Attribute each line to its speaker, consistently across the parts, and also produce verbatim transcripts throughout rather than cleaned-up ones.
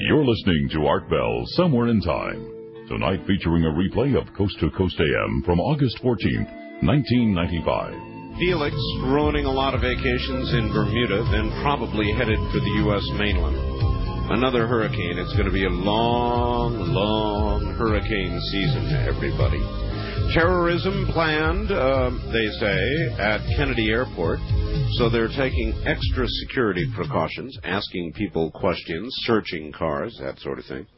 Speaker 1: You're listening to Art Bell, Somewhere in Time. Tonight featuring a replay of Coast to Coast A M from August fourteenth, nineteen ninety-five.
Speaker 2: Felix ruining a lot of vacations in Bermuda, then probably headed for the U S mainland. Another hurricane. It's going to be a long, long hurricane season, everybody. Terrorism planned, uh, they say, at Kennedy Airport. So they're taking extra security precautions, asking people questions, searching cars, that sort of thing.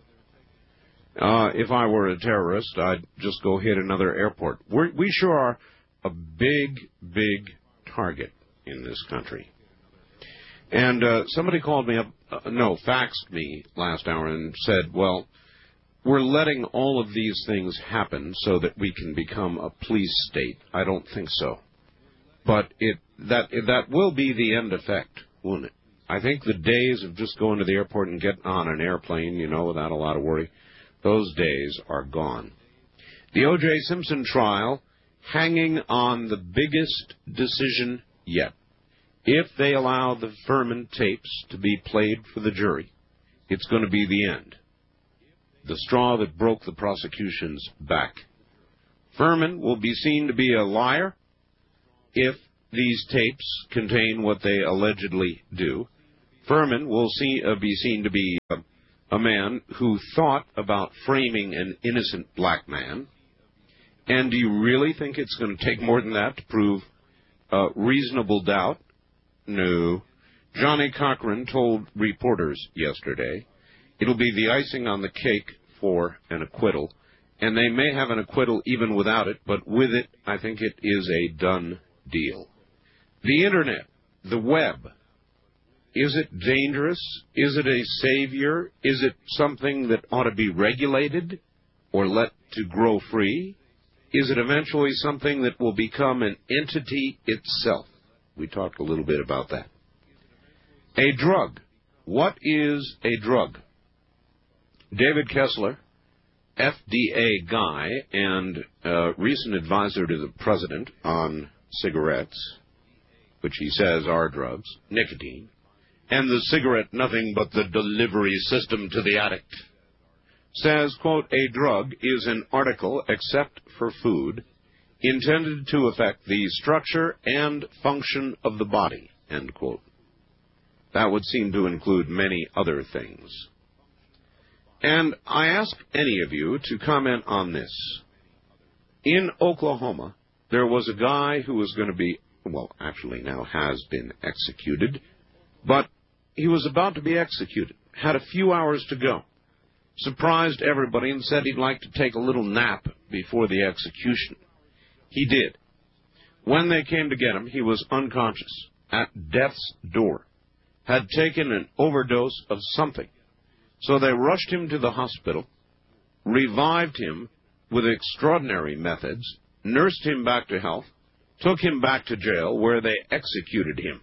Speaker 2: Uh, if I were a terrorist, I'd just go hit another airport. We're, we sure are a big, big target in this country. And uh, somebody called me up, uh, no, faxed me last hour and said, well, we're letting all of these things happen so that we can become a police state. I don't think so. But it that that will be the end effect, won't it? I think the days of just going to the airport and getting on an airplane, you know, without a lot of worry, those days are gone. The O J Simpson trial hanging on the biggest decision yet. If they allow the Furman tapes to be played for the jury, it's going to be the end. The straw that broke the prosecution's back. Furman will be seen to be a liar if these tapes contain what they allegedly do. Furman will see, uh, be seen to be uh, a man who thought about framing an innocent black man. And do you really think it's going to take more than that to prove uh, reasonable doubt? No. Johnny Cochran told reporters yesterday it'll be the icing on the cake for an acquittal. And they may have an acquittal even without it, but with it, I think it is a done deal. The Internet, the web, is it dangerous? Is it a savior? Is it something that ought to be regulated or let to grow free? Is it eventually something that will become an entity itself? We talked a little bit about that. A drug. What is a drug? David Kessler, F D A guy and uh, recent advisor to the president on cigarettes, which he says are drugs, nicotine, and the cigarette nothing but the delivery system to the addict, says, quote, a drug is an article, except for food, intended to affect the structure and function of the body, end quote. That would seem to include many other things. And I ask any of you to comment on this. In Oklahoma, there was a guy who was going to be, well, actually now has been executed, but he was about to be executed, had a few hours to go, surprised everybody and said he'd like to take a little nap before the execution. He did. When they came to get him, he was unconscious, at death's door, had taken an overdose of something. So they rushed him to the hospital, revived him with extraordinary methods, nursed him back to health, took him back to jail, where they executed him.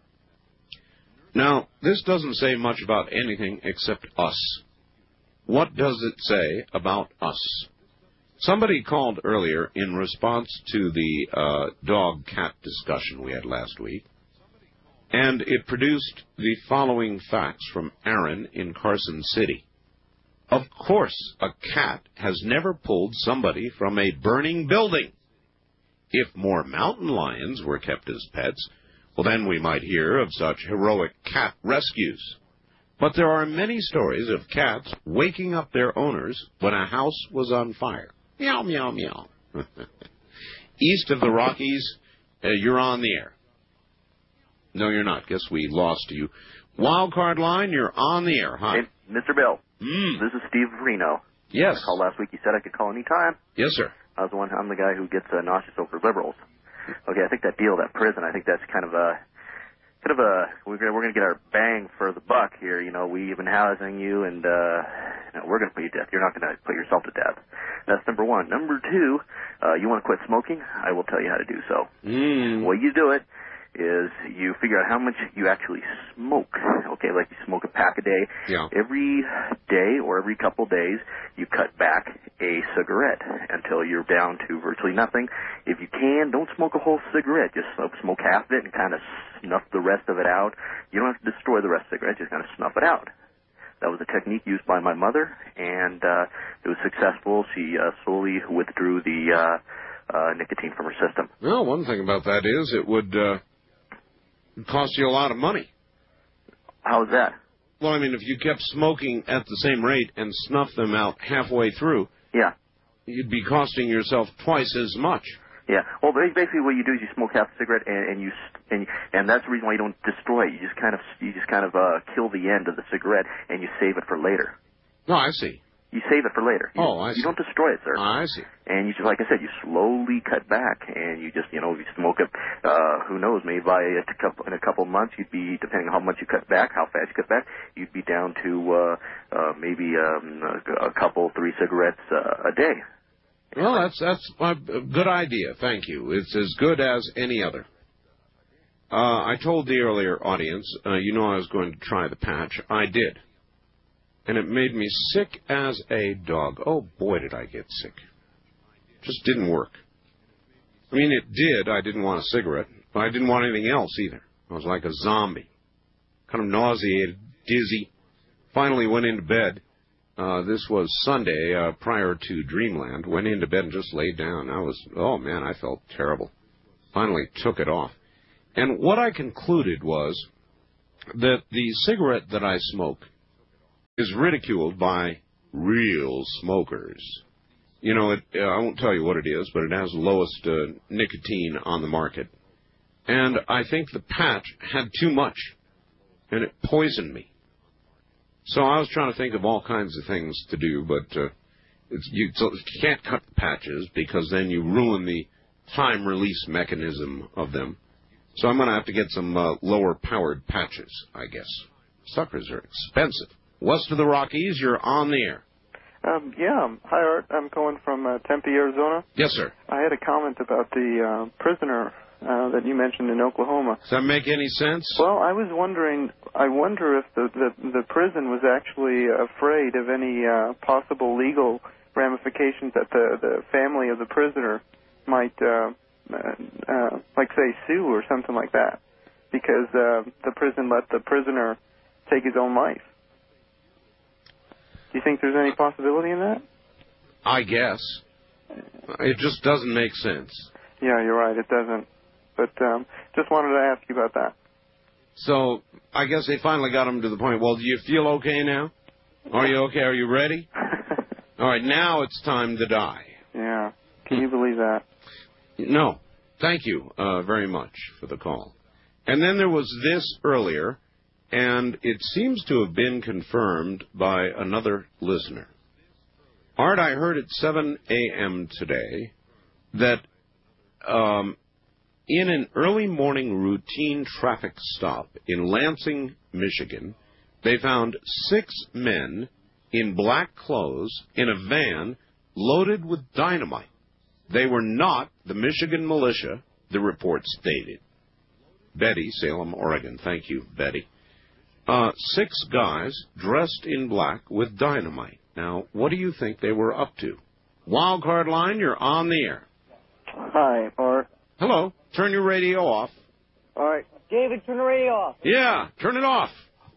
Speaker 2: Now, this doesn't say much about anything except us. What does it say about us? Somebody called earlier in response to the uh, dog-cat discussion we had last week, and it produced the following facts from Aaron in Carson City. Of course, a cat has never pulled somebody from a burning building. If more mountain lions were kept as pets, well, then we might hear of such heroic cat rescues. But there are many stories of cats waking up their owners when a house was on fire. Meow, meow, meow. East of the Rockies, uh, you're on the air. No, you're not. Guess we lost you. Wildcard line, you're on the air. Hi.
Speaker 3: Hey, Mister Bill.
Speaker 2: Mm.
Speaker 3: This is Steve Reno.
Speaker 2: Yes.
Speaker 3: I called last week. You said I could call any time.
Speaker 2: Yes, sir.
Speaker 3: I was the one. I'm the guy who gets uh, nauseous over liberals. Okay, I think that deal, that prison, I think that's kind of a, kind of a. We're gonna we're gonna get our bang for the buck here. You know, we've been housing you, and uh, you know, we're gonna put you to death. You're not gonna put yourself to death. That's number one. Number two, uh, you want to quit smoking? I will tell you how to do so.
Speaker 2: Mm.
Speaker 3: Well, you do it. Is you figure out how much you actually smoke. Okay, like you smoke a pack a day.
Speaker 2: Yeah.
Speaker 3: Every day or every couple days, you cut back a cigarette until you're down to virtually nothing. If you can, don't smoke a whole cigarette. Just smoke half of it and kind of snuff the rest of it out. You don't have to destroy the rest of the cigarette. Just kind of snuff it out. That was a technique used by my mother, and uh, it was successful. She uh, slowly withdrew the uh, uh, nicotine from her system.
Speaker 2: Well, one thing about that is it would uh, cost you a lot of money.
Speaker 3: How's that?
Speaker 2: Well, I mean, if you kept smoking at the same rate and snuffed them out halfway through,
Speaker 3: yeah,
Speaker 2: you'd be costing yourself twice as much.
Speaker 3: Yeah. Well, basically, what you do is you smoke half a cigarette, and, and you and and that's the reason why you don't destroy it. You just kind of you just kind of uh, kill the end of the cigarette, and you save it for later.
Speaker 2: Oh, I see.
Speaker 3: You save it for later. You,
Speaker 2: oh, I see.
Speaker 3: You don't destroy it, sir.
Speaker 2: I see.
Speaker 3: And you just, like I said, you slowly cut back, and you just, you know, you smoke it. Uh, who knows? Maybe by a couple, in a couple of months, you'd be, depending on how much you cut back, how fast you cut back, you'd be down to uh, uh, maybe um, a, a couple, three cigarettes uh, a day.
Speaker 2: Well, that's that's a good idea. Thank you. It's as good as any other. Uh, I told the earlier audience, uh, you know, I was going to try the patch. I did. And it made me sick as a dog. Oh, boy, did I get sick. Just didn't work. I mean, it did. I didn't want a cigarette, but I didn't want anything else either. I was like a zombie. Kind of nauseated, dizzy. Finally went into bed. Uh, this was Sunday, uh, prior to Dreamland. Went into bed and just laid down. I was, oh, man, I felt terrible. Finally took it off. And what I concluded was that the cigarette that I smoke is ridiculed by real smokers. You know, it, uh, I won't tell you what it is, but it has the lowest uh, nicotine on the market. And I think the patch had too much, and it poisoned me. So I was trying to think of all kinds of things to do, but uh, it's, you, so you can't cut the patches because then you ruin the time release mechanism of them. So I'm going to have to get some uh, lower-powered patches, I guess. Suckers are expensive. West of the Rockies, you're on the air.
Speaker 4: Um, yeah. Hi, Art. I'm calling from uh, Tempe, Arizona.
Speaker 2: Yes, sir.
Speaker 4: I had a comment about the uh, prisoner uh, that you mentioned in Oklahoma.
Speaker 2: Does that make any sense?
Speaker 4: Well, I was wondering, I wonder if the, the, the prison was actually afraid of any uh, possible legal ramifications that the, the family of the prisoner might, uh, uh, uh, like, say, sue or something like that, because uh, the prison let the prisoner take his own life. Do you think there's any possibility in that?
Speaker 2: I guess. It just doesn't make sense.
Speaker 4: Yeah, you're right. It doesn't. But um, just wanted to ask you about that.
Speaker 2: So I guess they finally got him to the point, well, do you feel okay now? Are you okay? Are you ready? All right, now it's time to die.
Speaker 4: Yeah. Can you believe that?
Speaker 2: No. Thank you uh, very much for the call. And then there was this earlier. And it seems to have been confirmed by another listener. Art, I heard at seven a.m. today that um, in an early morning routine traffic stop in Lansing, Michigan, they found six men in black clothes in a van loaded with dynamite. They were not the Michigan militia, the report stated. Betty, Salem, Oregon. Thank you, Betty. Uh, six guys dressed in black with dynamite. Now, what do you think they were up to? Wildcard line, you're on the air.
Speaker 4: Hi, Art.
Speaker 2: Hello. Turn your radio off.
Speaker 4: All right.
Speaker 5: David, turn the radio off.
Speaker 2: Yeah, turn it off.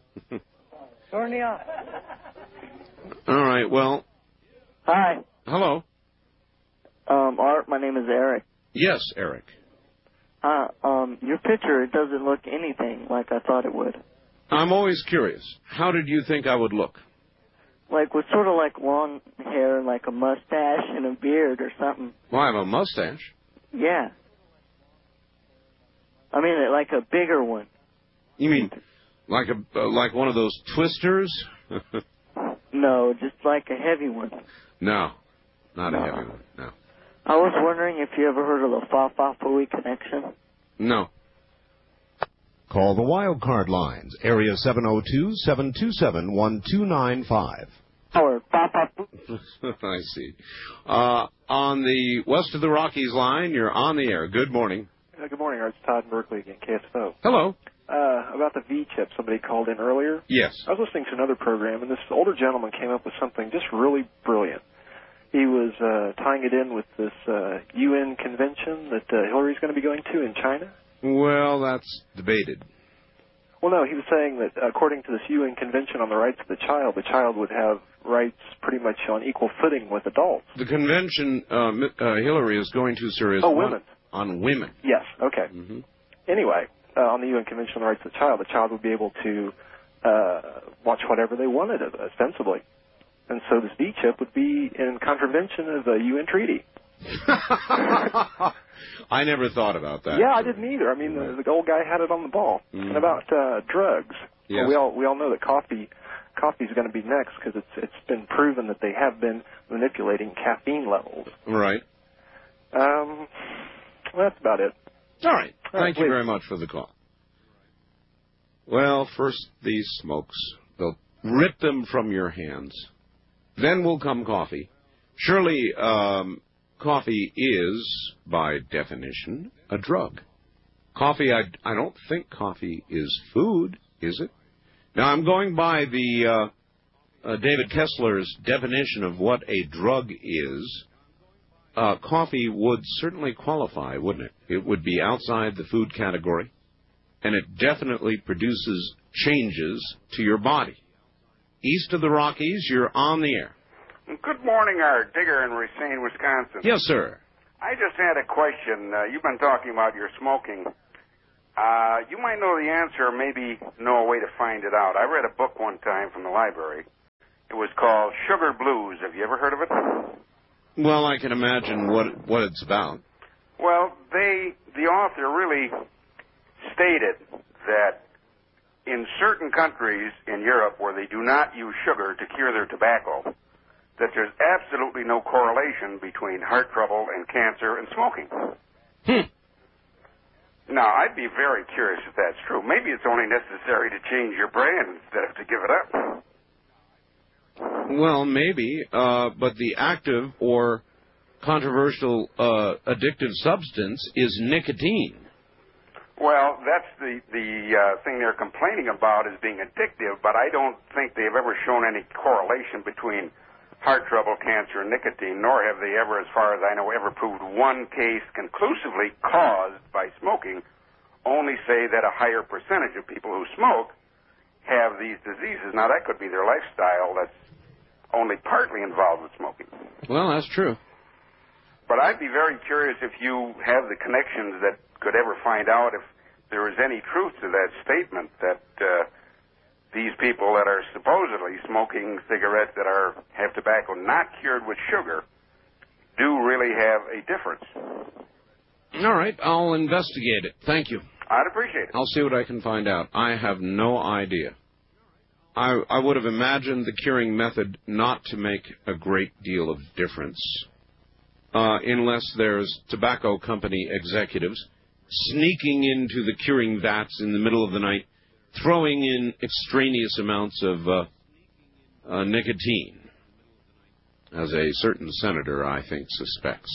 Speaker 5: Turn it off.
Speaker 2: All right, well.
Speaker 5: Hi.
Speaker 2: Hello.
Speaker 4: Um, Art, my name is Eric.
Speaker 2: Yes, Eric.
Speaker 4: Uh, um, your picture, it doesn't look anything like I thought it would.
Speaker 2: I'm always curious. How did you think I would look?
Speaker 4: Like with sort of like long hair, like a mustache and a beard or something.
Speaker 2: Well, I have a mustache.
Speaker 4: Yeah. I mean, like a bigger one.
Speaker 2: You mean like a uh, like one of those twisters?
Speaker 4: No, just like a heavy one.
Speaker 2: No, not
Speaker 4: no.
Speaker 2: a heavy one. No.
Speaker 4: I was wondering if you ever heard of the Fa-Fa-Fooey connection.
Speaker 2: No.
Speaker 6: Call the Wildcard lines, area seven oh two, seven two seven, one two nine five.
Speaker 4: Or Fa-Fa.
Speaker 2: I see. Uh, on the West of the Rockies line, you're on the air. Good morning.
Speaker 7: Uh, good morning, Art. It's Todd Berkeley again, K S O.
Speaker 2: Hello.
Speaker 7: Uh, about the V-chip, somebody called in earlier.
Speaker 2: Yes.
Speaker 7: I was listening to another program, and this older gentleman came up with something just really brilliant. He was uh, tying it in with this uh, U N convention that uh, Hillary's going to be going to in China.
Speaker 2: Well, that's debated.
Speaker 7: Well, no, he was saying that according to this U N Convention on the Rights of the Child, the child would have rights pretty much on equal footing with adults.
Speaker 2: The convention uh, uh, Hillary is going to, sir, is
Speaker 7: oh, women.
Speaker 2: On, on women.
Speaker 7: Yes, okay.
Speaker 2: Mm-hmm.
Speaker 7: Anyway, uh, on the U N Convention on the Rights of the Child, the child would be able to uh, watch whatever they wanted, ostensibly. And so this V-chip would be in contravention of the U N treaty.
Speaker 2: I never thought about that.
Speaker 7: Yeah, I didn't either. I mean, the, the old guy had it on the ball. Mm-hmm. And about uh, drugs,
Speaker 2: yes.
Speaker 7: well, we all we all know that coffee coffee is going to be next because it's it's been proven that they have been manipulating caffeine levels.
Speaker 2: Right.
Speaker 7: Um, well, that's about it.
Speaker 2: All right.
Speaker 7: All
Speaker 2: Thank
Speaker 7: right,
Speaker 2: you
Speaker 7: please.
Speaker 2: very much for the call. Well, first these smokes. They'll rip them from your hands. Then will come coffee. Surely, um, coffee is, by definition, a drug. Coffee, I, I don't think coffee is food, is it? Now, I'm going by the uh, uh, David Kessler's definition of what a drug is. Uh, coffee would certainly qualify, wouldn't it? It would be outside the food category, and it definitely produces changes to your body. East of the Rockies, you're on the air.
Speaker 8: Good morning, Art. Digger in Racine, Wisconsin.
Speaker 2: Yes, sir.
Speaker 8: I just had a question. Uh, you've been talking about your smoking. Uh, you might know the answer or maybe know a way to find it out. I read a book one time from the library. It was called Sugar Blues. Have you ever heard of it?
Speaker 2: Well, I can imagine what what it's about.
Speaker 8: Well, they, the author really stated that in certain countries in Europe where they do not use sugar to cure their tobacco, that there's absolutely no correlation between heart trouble and cancer and smoking.
Speaker 2: Hmm.
Speaker 8: Now, I'd be very curious if that's true. Maybe it's only necessary to change your brand instead of to give it up.
Speaker 2: Well, maybe, uh, but the active or controversial uh, addictive substance is nicotine.
Speaker 8: Well, that's the, the uh, thing they're complaining about as being addictive, but I don't think they've ever shown any correlation between heart trouble, cancer, and nicotine, nor have they ever, as far as I know, ever proved one case conclusively caused by smoking, only say that a higher percentage of people who smoke have these diseases. Now, that could be their lifestyle that's only partly involved with smoking.
Speaker 2: Well, that's true.
Speaker 8: But I'd be very curious if you have the connections that could ever find out if there is any truth to that statement that uh, these people that are supposedly smoking cigarettes that are have tobacco not cured with sugar do really have a difference.
Speaker 2: All right, I'll investigate it. Thank you.
Speaker 8: I'd appreciate it.
Speaker 2: I'll see what I can find out. I have no idea. I, I would have imagined the curing method not to make a great deal of difference, uh, unless there's tobacco company executives sneaking into the curing vats in the middle of the night, throwing in extraneous amounts of uh, uh, nicotine, as a certain senator, I think, suspects.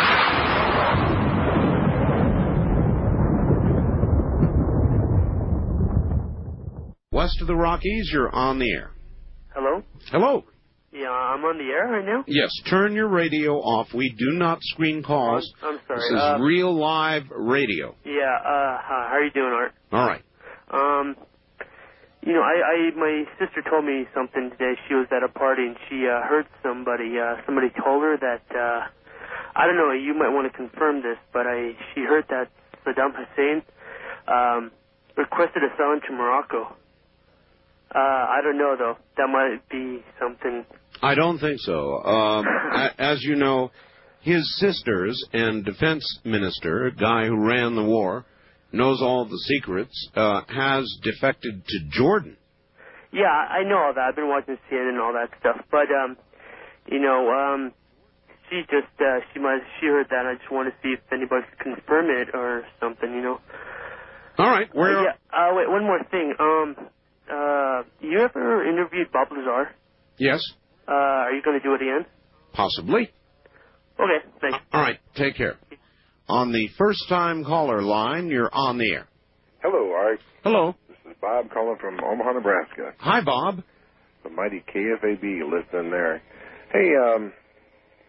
Speaker 2: West of the Rockies, you're on the air.
Speaker 9: Hello?
Speaker 2: Hello.
Speaker 9: Yeah, I'm on the air right now?
Speaker 2: Yes, turn your radio off. We do not screen calls.
Speaker 9: I'm sorry.
Speaker 2: This is
Speaker 9: uh,
Speaker 2: real live radio.
Speaker 9: Yeah, uh, how are you doing, Art?
Speaker 2: All right.
Speaker 9: Um, you know, I, I, my sister told me something today. She was at a party and she, uh, heard somebody, uh, somebody told her that, uh, I don't know, you might want to confirm this, but I, she heard that Saddam Hussein, um, requested asylum to Morocco. Uh, I don't know, though. That might be something.
Speaker 2: I don't think so. Um, as you know, his sisters and defense minister, a guy who ran the war, knows all the secrets, uh, has defected to Jordan.
Speaker 9: Yeah, I know all that. I've been watching C N N and all that stuff. But, um, you know, um, she just, uh, she might, she heard that. I just want to see if anybody could confirm it or something, you know.
Speaker 2: All right. Where?
Speaker 9: Uh, yeah. Uh, wait, one more thing. Um, uh, you ever interviewed Bob Lazar?
Speaker 2: Yes.
Speaker 9: Uh, are you going to do it again?
Speaker 2: Possibly.
Speaker 9: Okay, thanks.
Speaker 2: All right, take care. On the first-time caller line, you're on the air.
Speaker 10: Hello, Art.
Speaker 2: Hello.
Speaker 10: This is Bob calling from Omaha, Nebraska.
Speaker 2: Hi, Bob.
Speaker 10: The mighty K F A B listening there. Hey, um,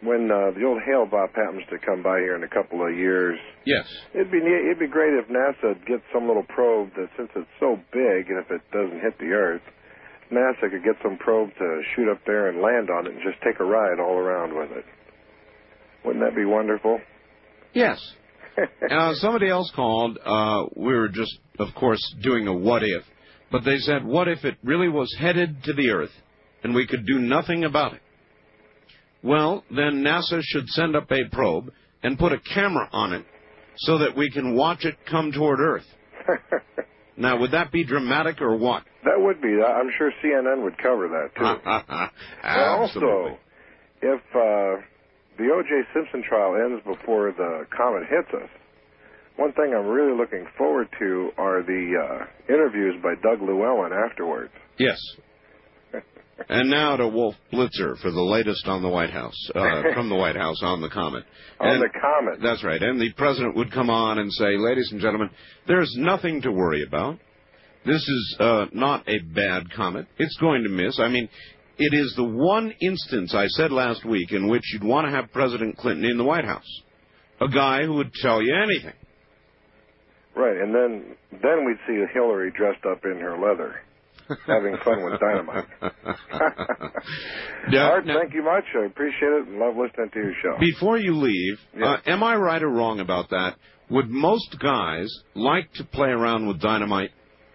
Speaker 10: when uh, the old Hale-Bopp happens to come by here in a couple of years,
Speaker 2: yes,
Speaker 10: it'd be neat, it'd be great if NASA would get some little probe that, since it's so big, and if it doesn't hit the Earth, NASA could get some probe to shoot up there and land on it and just take a ride all around with it. Wouldn't that be wonderful?
Speaker 2: Yes. uh, somebody else called. Uh, we were just, of course, doing a what if, but they said, what if it really was headed to the Earth and we could do nothing about it? Well, then NASA should send up a probe and put a camera on it so that we can watch it come toward Earth. Now, would that be dramatic or what?
Speaker 10: That would be. I'm sure C N N would cover that, too. And also, if uh, the O J Simpson trial ends before the comet hits us, one thing I'm really looking forward to are the uh, interviews by Doug Llewellyn afterwards.
Speaker 2: Yes. And now to Wolf Blitzer for the latest on the White House, uh, from the White House on the comet.
Speaker 10: On
Speaker 2: and,
Speaker 10: the comet.
Speaker 2: That's right. And the president would come on and say, ladies and gentlemen, there's nothing to worry about. This is uh, not a bad comet. It's going to miss. I mean, it is the one instance I said last week in which you'd want to have President Clinton in the White House. A guy who would tell you anything.
Speaker 10: Right, and then then we'd see Hillary dressed up in her leather, having fun with dynamite.
Speaker 2: Yeah,
Speaker 10: Art,
Speaker 2: now,
Speaker 10: thank you much. I appreciate it and love listening to your show.
Speaker 2: Before you leave,
Speaker 10: yeah.
Speaker 2: uh, am I right or wrong about that? Would most guys like to play around with dynamite?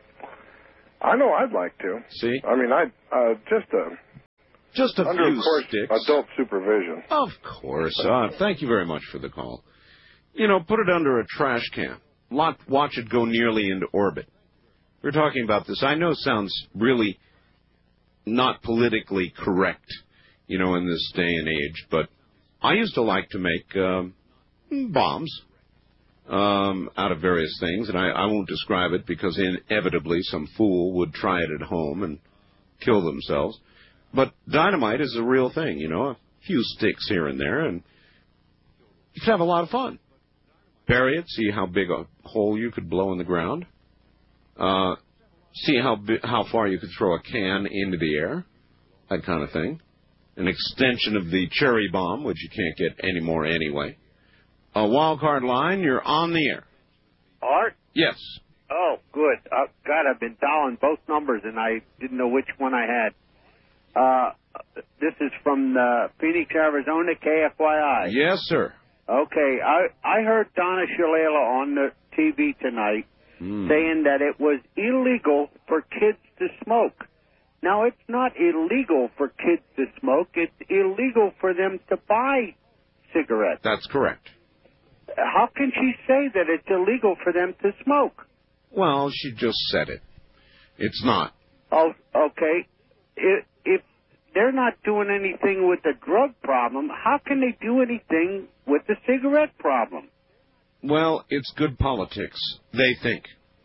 Speaker 10: I know I'd like to.
Speaker 2: See?
Speaker 10: I mean, I uh, just a
Speaker 2: just a
Speaker 10: under,
Speaker 2: few
Speaker 10: of course,
Speaker 2: sticks.
Speaker 10: adult supervision.
Speaker 2: Of course. Uh, thank you very much for the call. You know, put it under a trash can. Lot, watch it go nearly into orbit. We're talking about this. I know it sounds really not politically correct, you know, in this day and age, but I used to like to make um, bombs um, out of various things, and I, I won't describe it because inevitably some fool would try it at home and kill themselves. But dynamite is a real thing, you know, a few sticks here and there, and you could have a lot of fun. Bury it, see how big a hole you could blow in the ground. Uh, see how bi- how far you could throw a can into the air, that kind of thing. An extension of the cherry bomb, which you can't get anymore anyway. A wild card line, you're on the air.
Speaker 11: Art?
Speaker 2: Yes.
Speaker 11: Oh, good. Uh, God, I've been dialing both numbers, and I didn't know which one I had. Uh, this is from uh, Phoenix, Arizona, K F Y I.
Speaker 2: Yes, sir.
Speaker 11: Okay, I I heard Donna Shalala on the T V tonight
Speaker 2: mm.
Speaker 11: saying that it was illegal for kids to smoke. Now, it's not illegal for kids to smoke. It's illegal for them to buy cigarettes.
Speaker 2: That's correct.
Speaker 11: How can she say that it's illegal for them to smoke?
Speaker 2: Well, she just said it. It's not.
Speaker 11: Oh, okay. If, if they're not doing anything with the drug problem, how can they do anything with the cigarette problem?
Speaker 2: Well, it's good politics, they think.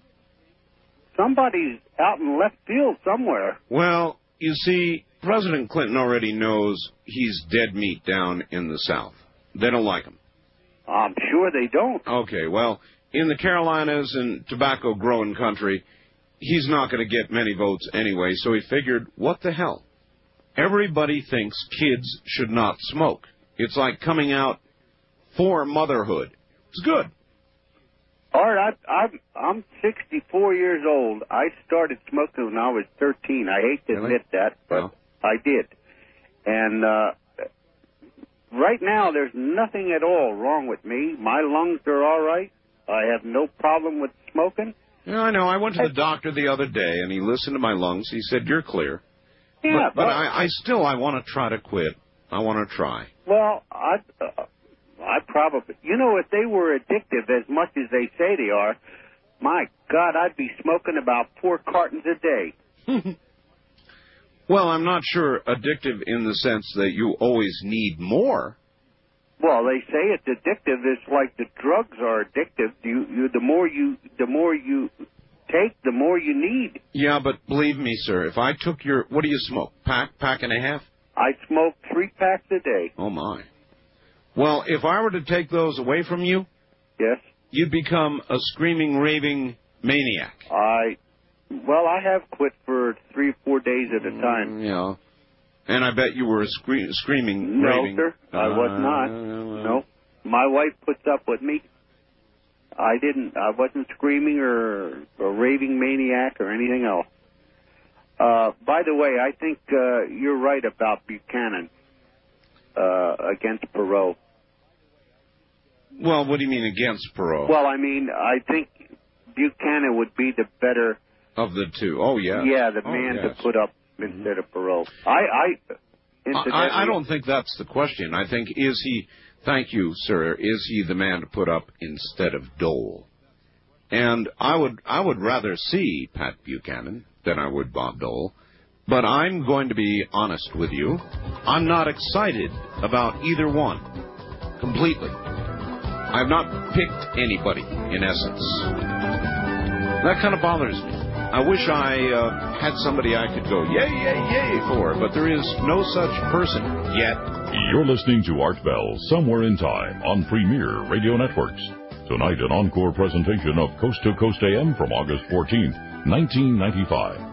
Speaker 11: Somebody's out in left field somewhere.
Speaker 2: Well, you see, President Clinton already knows he's dead meat down in the South. They don't like him.
Speaker 11: I'm sure they don't.
Speaker 2: Okay, well, in the Carolinas and tobacco-growing country, he's not going to get many votes anyway, so he figured, what the hell? Everybody thinks kids should not smoke. It's like coming out for motherhood. It's good.
Speaker 11: All right, I, I'm I'm sixty-four years old. I started smoking when I was thirteen. I hate to
Speaker 2: Really?
Speaker 11: admit that, but
Speaker 2: No.
Speaker 11: I did. And uh, right now, there's nothing at all wrong with me. My lungs are all right. I have no problem with smoking.
Speaker 2: Yeah, I know. I went to the doctor the other day, and he listened to my lungs. He said, you're clear.
Speaker 11: Yeah,
Speaker 2: but, but I, I still, I want to try to quit. I want to try.
Speaker 11: Well, I, uh, I probably, you know, if they were addictive as much as they say they are, my God, I'd be smoking about four cartons a day.
Speaker 2: Well, I'm not sure addictive in the sense that you always need more.
Speaker 11: Well, they say it's addictive. It's like the drugs are addictive. You, you, the more you, the more you take, the more you need.
Speaker 2: Yeah, but believe me, sir, if I took your, what do you smoke? Pack, pack and a half?
Speaker 11: I smoke three packs a day.
Speaker 2: Oh, my. Well, if I were to take those away from you,
Speaker 11: yes,
Speaker 2: you'd become a screaming, raving maniac.
Speaker 11: I, well, I have quit for three or four days at a time.
Speaker 2: Mm, yeah. And I bet you were scre- screaming,
Speaker 11: No,
Speaker 2: raving.
Speaker 11: sir, I was
Speaker 2: Uh,
Speaker 11: not. No. My wife puts up with me. I didn't. I wasn't screaming or a raving maniac or anything else. Uh, by the way, I think uh, you're right about Buchanan uh, against Perot.
Speaker 2: Well, what do you mean against Perot?
Speaker 11: Well, I mean, I think Buchanan would be the better
Speaker 2: of the two. Oh, yeah.
Speaker 11: Yeah, the
Speaker 2: oh,
Speaker 11: man
Speaker 2: yes.
Speaker 11: to put up instead of Perot. I, I, incidentally,
Speaker 2: I, I don't think that's the question. I think, is he, thank you, sir, is he the man to put up instead of Dole? And I would, I would rather see Pat Buchanan than I would Bob Dole. But I'm going to be honest with you. I'm not excited about either one. Completely. I've not picked anybody, in essence. That kind of bothers me. I wish I uh, had somebody I could go yay, yay, yay for, but there is no such person yet.
Speaker 1: You're listening to Art Bell, Somewhere in Time, on Premier Radio Networks. Tonight, an encore presentation of Coast to Coast A M from August fourteenth, nineteen ninety-five.